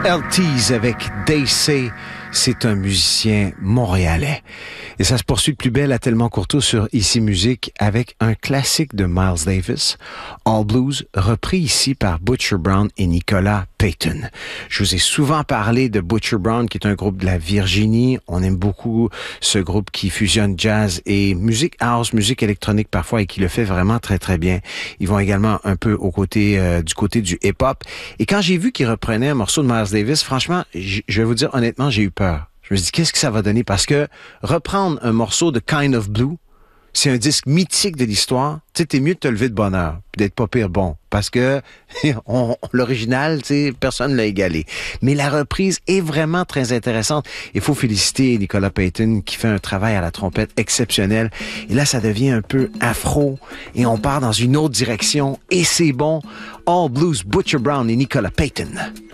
LTs avec They Say, c'est un musicien montréalais. Et ça se poursuit de plus belle à Tellement Courtois sur Ici Musique avec un classique de Miles Davis, All Blues, repris ici par Butcher Brown et Nicolas Payton. Je vous ai souvent parlé de Butcher Brown, qui est un groupe de la Virginie. On aime beaucoup ce groupe qui fusionne jazz et musique house, musique électronique parfois, et qui le fait vraiment très, très bien. Ils vont également un peu du côté du hip-hop. Et quand j'ai vu qu'ils reprenaient un morceau de Miles Davis, franchement, je vais vous dire honnêtement, j'ai eu peur. Je me suis dit, qu'est-ce que ça va donner? Parce que reprendre un morceau de Kind of Blue, c'est un disque mythique de l'histoire. Tu sais, t'es mieux de te lever de bonne heure, puis d'être pas pire bon. Parce que l'original, tu sais, personne ne l'a égalé. Mais la reprise est vraiment très intéressante. Il faut féliciter Nicolas Payton qui fait un travail à la trompette exceptionnel. Et là, ça devient un peu afro et on part dans une autre direction. Et c'est bon. All Blues, Butcher Brown et Nicolas Payton.